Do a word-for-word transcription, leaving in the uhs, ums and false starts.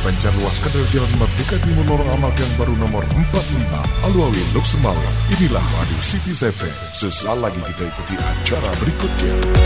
Pancar luas Kadal Jalan Merdeka Timur Lorong Amal yang baru nomor empat puluh lima Alwawi Lok Semawe. Inilah Radio City tujuh. Sesaat lagi kita ikuti acara berikutnya.